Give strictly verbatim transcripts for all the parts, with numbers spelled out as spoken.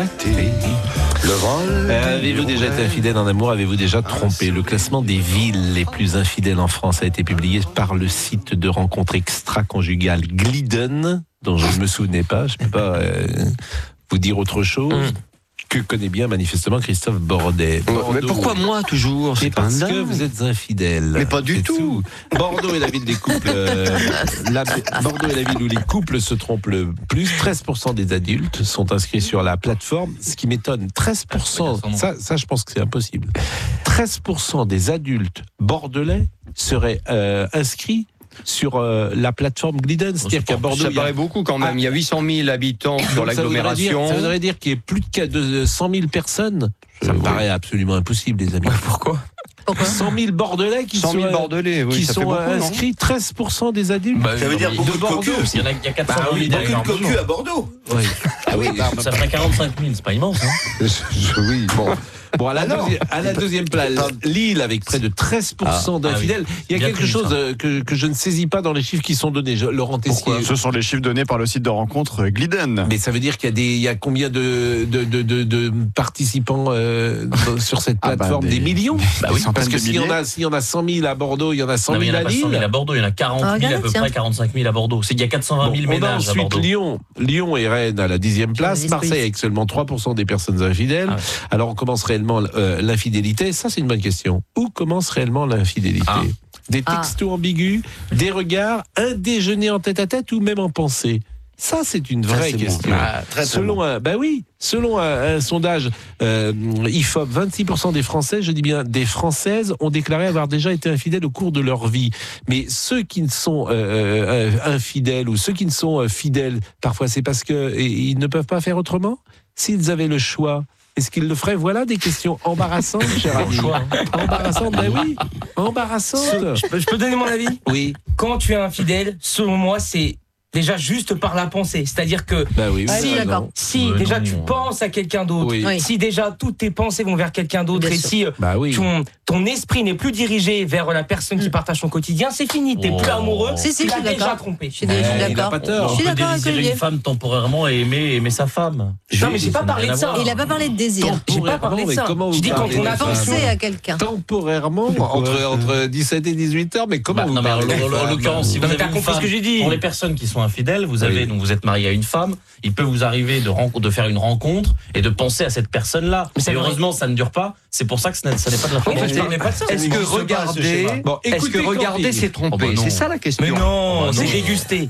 la télé. Le vol. Euh, avez-vous déjà été infidèle en amour? Avez-vous déjà trompé? Le classement des villes les plus infidèles en France a été publié par le site de rencontre extra-conjugale Glidden, dont je ne me souvenais pas. Je ne peux pas euh, vous dire autre chose. Mm. Que connaît bien manifestement Christophe Bordet. Bordeaux, mais pourquoi moi toujours? C'est parce que dingue. Vous êtes infidèle. Mais pas du tout. tout. Bordeaux est la ville des couples. Euh, la, Bordeaux est la ville où les couples se trompent le plus. treize pour cent des adultes sont inscrits sur la plateforme. Ce qui m'étonne, treize pour cent. Ça, ça, je pense que c'est impossible. treize pour cent des adultes bordelais seraient euh, inscrits sur euh, la plateforme Glidden. C'est-à-dire qu'à Bordeaux, ça paraît a... beaucoup quand même. Il y a huit cent mille habitants sur l'agglomération. Ça voudrait dire qu'il y ait plus de cent mille personnes. Ça euh, me oui. paraît absolument impossible, les amis. Pourquoi? Pourquoi cent mille Bordelais qui cent mille sont, Bordelais, oui, qui ça sont fait beaucoup, inscrits, treize pour cent des adultes. Bah, ça veut dire beaucoup de, de Bordeaux. Il y en a, il y a quatre cent mille. Bah, oui, beaucoup de cocus à Bordeaux. Oui. Ah oui, bah, ça ferait quarante-cinq mille, c'est pas immense. Hein. je, je, oui, bon. Bon, à la, deuxi- à la deuxième place, Lille avec près de treize pour cent ah, d'infidèles. Ah oui. Il y a Bien quelque chose ça. que, que je ne saisis pas dans les chiffres qui sont donnés. Je, Laurent Tessier. Ce sont les chiffres donnés par le site de rencontre Glidden. Mais ça veut dire qu'il y a, des, il y a combien de, de, de, de, de participants euh, sur cette plateforme? ah bah, des, des millions bah oui, Parce que s'il y, en a, s'il y en a cent mille à Bordeaux, il y en a cent mille à Lille. Il y en a pas cent mille à Bordeaux, il y en a quarante mille, ah, à peu près quarante-cinq mille à Bordeaux. C'est qu'il y a quatre cent vingt mille bon, ménages à Bordeaux. Lyon, Lyon et Rennes à la dixième place. Marseille avec seulement trois pour cent des personnes infidèles. Ah ouais. Alors on commence réellement euh, l'infidélité. Fidélité, ça c'est une bonne question. Où commence réellement l'infidélité? ah. Des textos ah. ambigus, des regards, un déjeuner en tête-à-tête ou même en pensée? Ça c'est une vraie ça, c'est question. Bon. Ah, très, très selon bon. un, bah oui, selon un, un sondage euh, I F O P, vingt-six pour cent des Français, je dis bien des Françaises, ont déclaré avoir déjà été infidèles au cours de leur vie. Mais ceux qui ne sont euh, euh, infidèles ou ceux qui ne sont euh, fidèles, parfois c'est parce que ils ne peuvent pas faire autrement. S'ils avaient le choix, est-ce qu'il le ferait? Voilà des questions embarrassantes, cher ami. Embarrassantes, ben oui. Embarrassantes. Je peux, je peux donner mon avis? Oui. Quand tu es infidèle, selon moi, c'est déjà juste par la pensée. C'est-à-dire que bah oui, oui, si, d'accord. si ouais, déjà non, tu non. penses à quelqu'un d'autre, oui. si déjà toutes tes pensées vont vers quelqu'un d'autre, bien et sûr. si bah oui. ton, ton esprit n'est plus dirigé vers la personne qui partage ton quotidien, c'est fini. T'es oh. plus amoureux, si, si, tu l'as déjà trompé. Je suis d'accord. Il a pas tort. Je suis d'accord avec Olivier. Une femme temporairement et aimer, aimer sa femme. Non, mais j'ai pas parlé de ça. Il a pas parlé de désir. J'ai pas parlé de ça. Je dis quand on a pensé à quelqu'un. Temporairement, entre, entre dix-sept et dix-huit heures, mais comment vous parlez? En l'occurrence, si vous avez compris ce que j'ai dit. Pour les personnes qui sont infidèles, vous avez donc vous êtes marié à une femme, il peut vous arriver de, renco- de faire une rencontre et de penser à cette personne-là. Mais heureusement, ça ne dure pas. C'est pour ça que ce n'est, ça n'est pas de la rencontre. Est-ce que regarder, bon, est-ce que regarder, c'est tromper? Oh bah c'est ça la question. Mais non, oh, c'est déguster.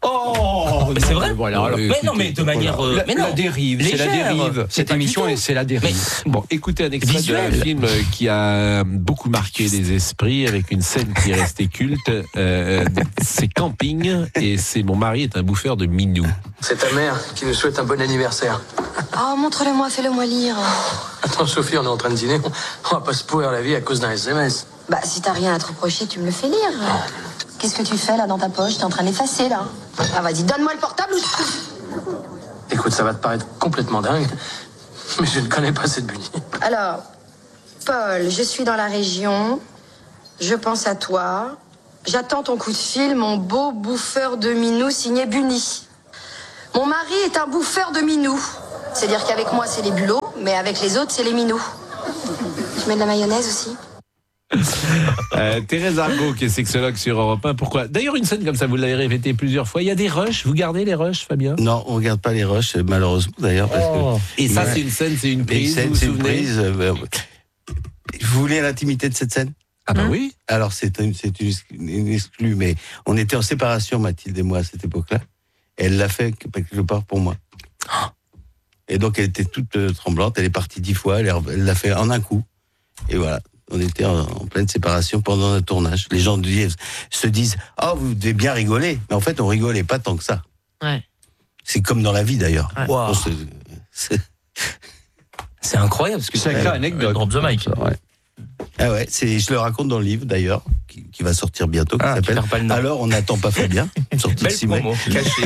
Oh, mais c'est vrai. Voilà, alors, mais non, mais de manière. Voilà. La, mais non, la dérive, c'est la dérive. Cette émission, c'est la dérive. Mais, bon, écoutez un extrait d'un film qui a beaucoup marqué les esprits avec une scène qui est restée culte. Euh, c'est Camping et c'est Mon mari est un bouffeur de minou. C'est ta mère qui nous souhaite un bon anniversaire. Oh, montre-le-moi, fais-le-moi lire. Attends, Sophie, on est en train de dîner. On va pas se pourrir la vie à cause d'un S M S. Bah, si t'as rien à te reprocher, tu me le fais lire. Qu'est-ce que tu fais là dans ta poche? T'es en train de l'effacer là. Ah vas-y, donne-moi le portable ou je... Écoute, ça va te paraître complètement dingue, mais je ne connais pas cette Bunny. Alors, Paul, je suis dans la région. Je pense à toi. J'attends ton coup de fil, mon beau bouffeur de minou signé Bunny. Mon mari est un bouffeur de minou. C'est-à-dire qu'avec moi, c'est les bulots, mais avec les autres, c'est les minous. Tu mets de la mayonnaise aussi? euh, Thérèse Argot qui est sexologue sur Europe un. Pourquoi? D'ailleurs, une scène comme ça, vous l'avez répété plusieurs fois. Il y a des rushs. Vous gardez les rushs, Fabien? Non, on regarde pas les rushs, malheureusement d'ailleurs. Parce oh. que... Et ça, mais... c'est une scène, c'est une prise. Une scène, vous c'est vous une prise. Euh, vous voulez l'intimité de cette scène? Ah bah oui. Alors c'est une, c'est une, une exclue, mais on était en séparation, Mathilde et moi, à cette époque-là. Et elle l'a fait quelque part pour moi. Et donc elle était toute euh, tremblante. Elle est partie dix fois. Elle, elle l'a fait en un coup. Et voilà. On était en, en pleine séparation pendant un tournage. Les gens disent, se disent « Oh, vous devez bien rigoler !» Mais en fait, on rigolait pas tant que ça. Ouais. C'est comme dans la vie, d'ailleurs. Ouais. Wow. Se, c'est... c'est incroyable. Parce que c'est une anecdote. Drop the mic. Ouais. Ah ouais, c'est, je le raconte dans le livs, d'ailleurs, qui, qui va sortir bientôt, qui ah, s'appelle « Alors, on n'attend pas Fabien ». Belle promo, cachée.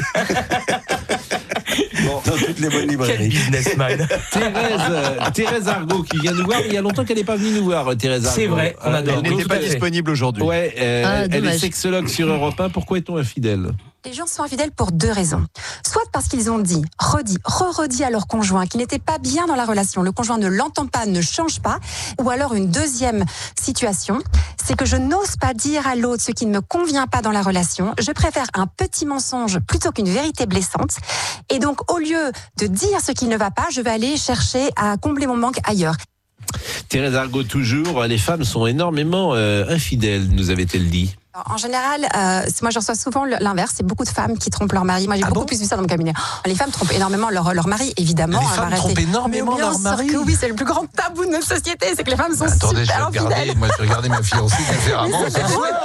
Bon, dans toutes les bonnes librairies. Quel businessman. Thérèse, euh, Thérèse Argot qui vient nous voir. Il y a longtemps qu'elle n'est pas venue nous voir, Thérèse Argot. C'est vrai, on adore. Elle n'était pas disponible aujourd'hui. Ouais, euh, ah, elle est sexologue sur Europe un. Pourquoi est-on infidèle? Les gens sont infidèles pour deux raisons. Soit parce qu'ils ont dit, redit, re-redit à leur conjoint qu'ils n'étaient pas bien dans la relation, le conjoint ne l'entend pas, ne change pas, ou alors une deuxième situation, c'est que je n'ose pas dire à l'autre ce qui ne me convient pas dans la relation, je préfère un petit mensonge plutôt qu'une vérité blessante, et donc au lieu de dire ce qui ne va pas, je vais aller chercher à combler mon manque ailleurs. Thérèse Argot, toujours, les femmes sont énormément euh, infidèles, nous avait-elle dit. En général, euh, moi je reçois souvent l'inverse, c'est beaucoup de femmes qui trompent leur mari. Moi j'ai ah beaucoup bon plus vu ça dans mon cabinet. Les femmes trompent énormément leur, leur mari, évidemment. Les femmes trompent énormément leur mari. Que oui, c'est le plus grand tabou de notre société, c'est que les femmes sont Attendez, super je vais regarder, infidèles. moi je vais regarder ma fiancée différemment. Mais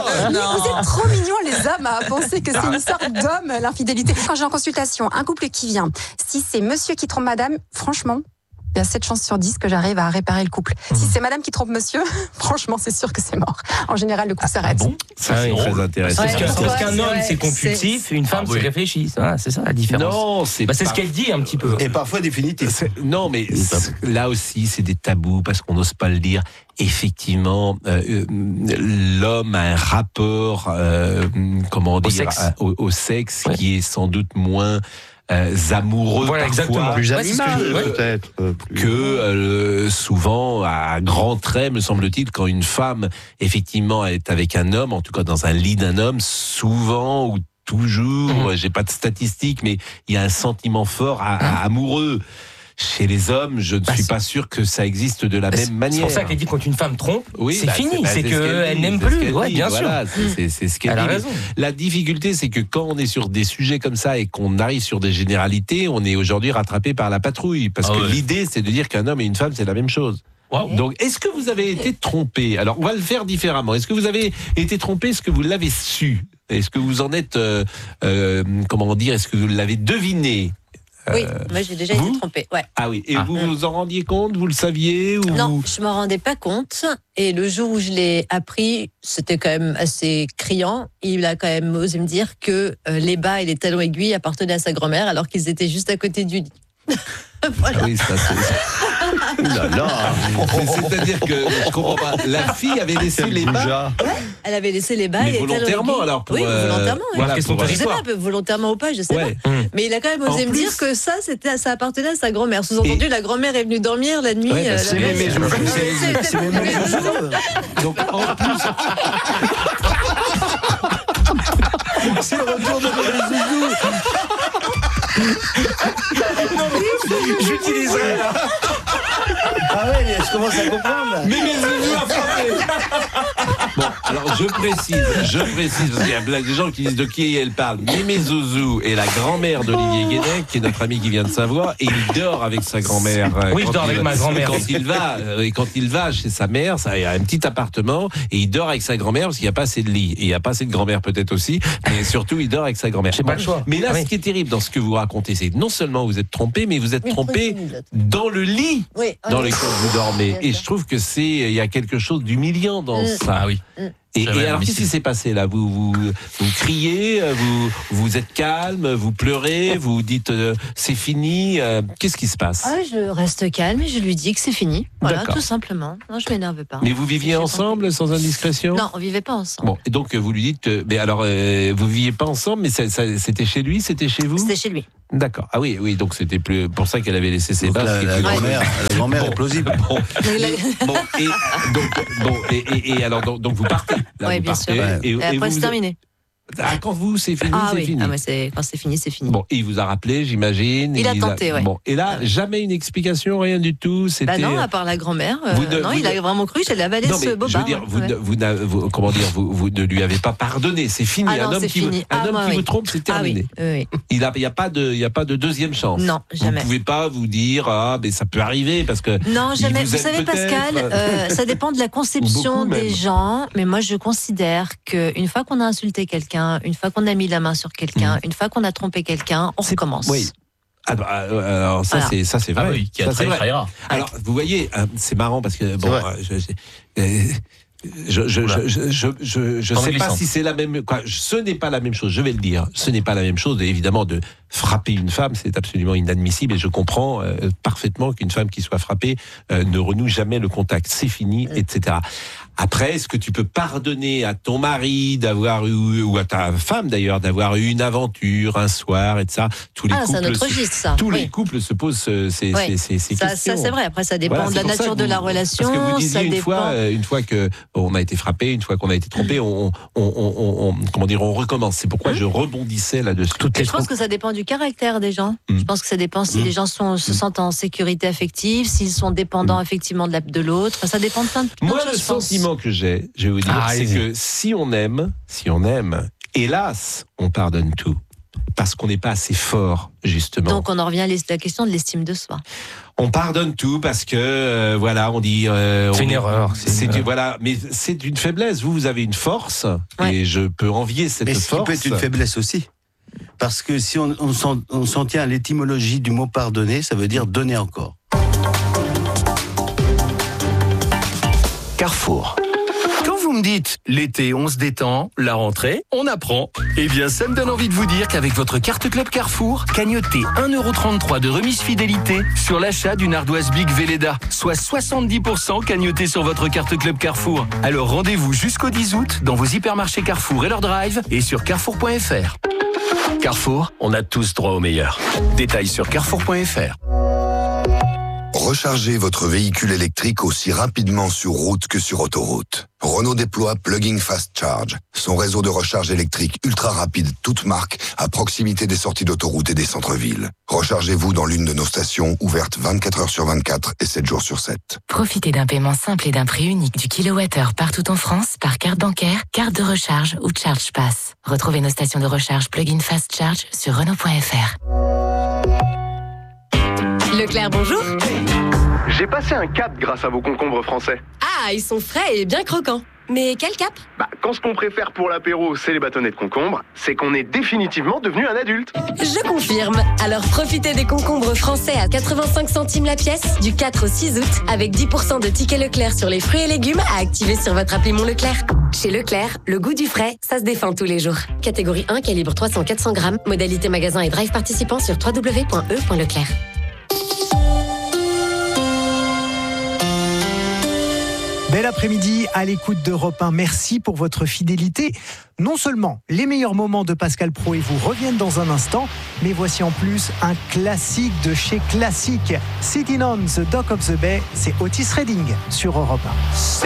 vous êtes trop mignons les hommes à penser que c'est une sorte d'homme, l'infidélité. Quand j'ai en consultation un couple qui vient, si c'est monsieur qui trompe madame, franchement, il y a sept chances sur dix que j'arrive à réparer le couple. Mmh. Si c'est madame qui trompe monsieur, franchement, c'est sûr que c'est mort. En général, le couple s'arrête. Ah bon, ça, c'est ah, très intéressant. Parce, que, parce qu'un homme, c'est compulsif, une femme, ah, oui. c'est réfléchi. C'est ça la différence. Non, c'est bah, c'est pas... ce qu'elle dit un petit peu. Et parfois définitif. Non, mais là aussi, c'est des tabous parce qu'on n'ose pas le dire. Effectivement, euh, l'homme a un rapport, euh, comment dire, au sexe, à, au, au sexe ouais. qui est sans doute moins Euh, amoureux voilà, parfois, exactement. Plus animal, que, ouais. peut-être. Plus... Que euh, souvent, à grands traits, me semble-t-il, quand une femme, effectivement, est avec un homme, en tout cas dans un lit d'un homme, souvent ou toujours, mmh. j'ai pas de statistiques, mais il y a un sentiment fort à, à amoureux. Chez les hommes, je ne bah, suis pas sûr que ça existe de la bah, même manière. C'est pour ça qu'elle dit quand une femme trompe, oui, c'est bah, fini, c'est, bah, c'est, c'est qu'elle n'aime plus. Ouais, bien voilà, sûr. C'est, c'est, c'est ce qu'elle elle dit. a raison. La difficulté, c'est que quand on est sur des sujets comme ça et qu'on arrive sur des généralités, on est aujourd'hui rattrapé par la patrouille. Parce ah que ouais. l'idée, c'est de dire qu'un homme et une femme, c'est la même chose. Wow. Donc, est-ce que vous avez été trompé ? Alors, on va le faire différemment. Est-ce que vous avez été trompé ? Est-ce que vous l'avez su ? Est-ce que vous en êtes, euh, euh, comment dire, est-ce que vous l'avez deviné ? Oui, euh, moi j'ai déjà vous été trompée. Ouais. Ah oui, et ah. vous vous en rendiez compte, vous le saviez ou... Non, je m'en rendais pas compte. Et le jour où je l'ai appris, c'était quand même assez criant. Il a quand même osé me dire que euh, les bas et les talons aiguilles appartenaient à sa grand-mère alors qu'ils étaient juste à côté du lit. Voilà. Ah oui, ça c'est... là, là. C'est-à-dire que, je comprends pas, la fille avait laissé les bas. Ouais, elle avait laissé les bas. Mais et volontairement alors pour, oui, volontairement. Euh, voilà, pour, je sais pas, volontairement ou pas, je sais ouais. pas. Mmh. Mais il a quand même osé en me plus... dire que ça, c'était, ça appartenait à sa grand-mère. Sous-entendu, et... la grand-mère est venue dormir la nuit. Ouais, bah, c'est euh, mes zouzous. Donc en plus... c'est le retour de mes zouzous. Non mais j'utiliserai là. Ah ouais, je commence à comprendre là. Mais mes zouzous à frapper. Bon, alors je précise, je précise, parce qu'il y a des gens qui disent de qui elle parle. Mémé Zouzou est la grand-mère d'Olivier Guénec, qui est notre ami qui vient de Savoie, et il dort avec sa grand-mère. Oui, je dors avec ma grand-mère. Quand il va, et quand il va chez sa mère, ça, il y a un petit appartement, et il dort avec sa grand-mère parce qu'il n'y a pas assez de lit. Et il n'y a pas assez de grand-mère peut-être aussi, mais surtout il dort avec sa grand-mère. J'ai pas le choix. Mais là, oui. ce qui est terrible dans ce que vous racontez, c'est que non seulement vous êtes trompé, mais vous êtes oui, trompé dans le lit oui, dans lequel vous dormez. Et je trouve que c'est, il y a quelque chose d'humiliant dans mmh. ça. Ah oui. Mmh. Et, et alors, qu'est-ce qui s'est passé là ? Vous, vous, vous criez, vous, vous êtes calme, vous pleurez, vous dites euh, c'est fini. Euh, qu'est-ce qui se passe ? ah, Je reste calme et je lui dis que c'est fini. Voilà, D'accord. tout simplement. Non, je m'énerve pas. Mais vous viviez ensemble sans indiscrétion ? Non, on vivait pas ensemble. Bon, et donc vous lui dites, euh, mais alors euh, vous viviez pas ensemble, mais ça, ça, c'était chez lui, c'était chez vous ? C'était chez lui. D'accord. Ah oui, oui. Donc c'était plus pour ça qu'elle avait laissé ses bases. La, la, grand-mère, la grand-mère bon, est plausible. Bon, et, bon, et donc, bon, et, et, et alors donc, donc vous partez. Là, oui, vous bien partez, sûr. Et, et, et après vous, c'est terminé. Ah, quand vous, c'est fini, ah, c'est oui. fini. Ah, ouais, c'est, quand c'est fini, c'est fini. Bon, il vous a rappelé, j'imagine. Il a tenté, oui. Bon, et là, ah, ouais. jamais une explication, rien du tout. C'était... Bah non, à part la grand-mère. Euh, de, non, il de... a vraiment cru, j'allais avaler ce bobard. Je veux dire, vous, ouais. vous, vous, comment dire, vous, vous ne lui avez pas pardonné. C'est fini. Ah non, un homme c'est qui, fini. Vous, ah, un homme moi, qui oui. vous trompe, c'est terminé. Ah, oui. Oui. Il n'y a, a pas de, il y a pas de deuxième chance. Non, jamais. Vous ne pouvez pas vous dire, ah, mais ça peut arriver parce que. Non, jamais. Vous, vous savez, Pascal, euh, ça dépend de la conception des gens, mais moi, je considère qu'une fois qu'on a insulté quelqu'un, une fois qu'on a mis la main sur quelqu'un, mmh. une fois qu'on a trompé quelqu'un, on recommence. Oui. Alors ça voilà. c'est ça c'est vrai. Ah oui, qui a ça, très, très rare. Alors vous voyez, c'est marrant parce que bon, je, je, je, je, je, je, je, je sais pas si c'est la même. Quoi, ce n'est pas la même chose. Je vais le dire. Ce n'est pas la même chose, évidemment, de frapper une femme, c'est absolument inadmissible et je comprends euh, parfaitement qu'une femme qui soit frappée euh, ne renoue jamais le contact. C'est fini, et cetera. Après, est-ce que tu peux pardonner à ton mari d'avoir eu, ou à ta femme d'ailleurs, d'avoir eu une aventure un soir et de ça? Tous les ah, couples, c'est un autre registre, ça. Tous oui. les couples se posent ces, ces, oui. ces, ces ça, questions. Ça, c'est vrai. Après, ça dépend voilà, de la nature de vous, la relation. Parce que vous disiez ça une dépend... fois, euh, une fois que on a été frappé, une fois qu'on a été trompé, on, on, on, on, on comment dire, on recommence. C'est pourquoi mmh. je rebondissais là-dessus. Je pense que ça dépend du caractère des gens. Mmh. Je pense que ça dépend si mmh. les gens sont, se sentent en sécurité affective, s'ils sont dépendants mmh. effectivement de, la, de l'autre. Ça dépend de plein de choses. Moi, le sentiment que j'ai, je vais vous dire, ah, c'est que si on aime, si on aime, hélas, on pardonne tout. Parce qu'on n'est pas assez fort, justement. Donc on en revient à la question de l'estime de soi. On pardonne tout parce que, euh, voilà, on dit... Euh, c'est on une est, erreur. C'est, c'est une, voilà, mais c'est une faiblesse. Vous, vous avez une force, ouais. et je peux envier cette mais force. Mais ce qui peut être une faiblesse aussi. Parce que si on, on, s'en, on s'en tient à l'étymologie du mot pardonner, ça veut dire donner encore. Carrefour. Quand vous me dites l'été, on se détend, la rentrée, on apprend, eh bien ça me donne envie de vous dire qu'avec votre carte Club Carrefour, cagnotez un euro trente-trois de remise fidélité sur l'achat d'une ardoise Big Velleda, soit soixante-dix pour cent cagnoté sur votre carte Club Carrefour. Alors rendez-vous jusqu'au dix août dans vos hypermarchés Carrefour et leur drive et sur carrefour point f r. Carrefour, on a tous droit au meilleur. Détails sur carrefour point f r. Rechargez votre véhicule électrique aussi rapidement sur route que sur autoroute. Renault déploie Plug-in Fast Charge, son réseau de recharge électrique ultra rapide, toute marque, à proximité des sorties d'autoroute et des centres-villes. Rechargez-vous dans l'une de nos stations, ouvertes vingt-quatre heures sur vingt-quatre et sept jours sur sept. Profitez d'un paiement simple et d'un prix unique du kilowattheure partout en France par carte bancaire, carte de recharge ou Charge Pass. Retrouvez nos stations de recharge Plug-in Fast Charge sur Renault point f r. Leclerc, bonjour. J'ai passé un cap grâce à vos concombres français. Ah, ils sont frais et bien croquants. Mais quel cap? Bah, quand ce qu'on préfère pour l'apéro, c'est les bâtonnets de concombre, c'est qu'on est définitivement devenu un adulte. Je confirme. Alors profitez des concombres français à quatre-vingt-cinq centimes la pièce du quatre au six août avec dix pour cent de tickets Leclerc sur les fruits et légumes à activer sur votre appli Mon Leclerc. Chez Leclerc, le goût du frais, ça se défend tous les jours. Catégorie un, calibre trois cents à quatre cents grammes, modalité magasin et drive participant sur w w w point e point leclerc. Bel après-midi à l'écoute d'Europe un. Merci pour votre fidélité. Non seulement les meilleurs moments de Pascal Praud et vous reviennent dans un instant, mais voici en plus un classique de chez Classique. Sitting on the Dock of the Bay, c'est Otis Redding sur Europe un.